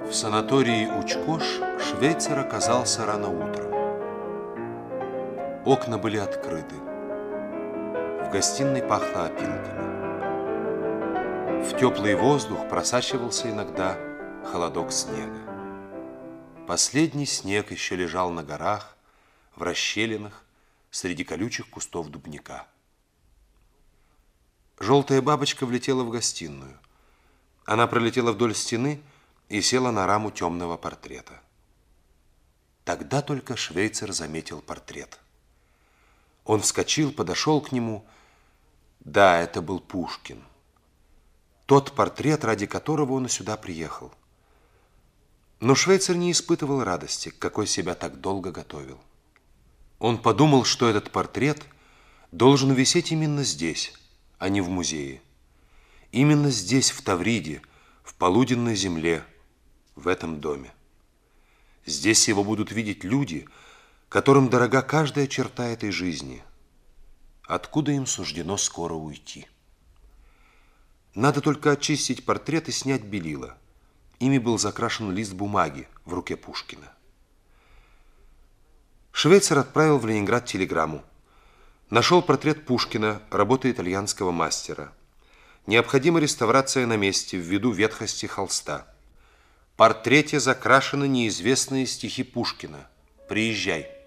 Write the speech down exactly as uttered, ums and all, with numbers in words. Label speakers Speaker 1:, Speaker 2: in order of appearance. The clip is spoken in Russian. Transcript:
Speaker 1: В санатории Учкош швейцар оказался рано утром. Окна были открыты. В гостиной пахло опилками. В теплый воздух просачивался иногда холодок снега. Последний снег еще лежал на горах, в расщелинах, среди колючих кустов дубняка. Желтая бабочка влетела в гостиную. Она пролетела вдоль стены и села на раму темного портрета. Тогда только швейцар заметил портрет. Он вскочил, подошел к нему. Да, это был Пушкин. Тот портрет, ради которого он сюда приехал. Но швейцар не испытывал радости, к какой себя так долго готовил. Он подумал, что этот портрет должен висеть именно здесь, а не в музее. Именно здесь, в Тавриде, в полуденной земле, в этом доме. Здесь его будут видеть люди, которым дорога каждая черта этой жизни. Откуда им суждено скоро уйти? Надо только очистить портрет и снять белила. Ими был закрашен лист бумаги в руке Пушкина. Швейцар отправил в Ленинград телеграмму. Нашел портрет Пушкина, работы итальянского мастера. Необходима реставрация на месте ввиду ветхости холста. В портрете закрашены неизвестные стихи Пушкина. Приезжай.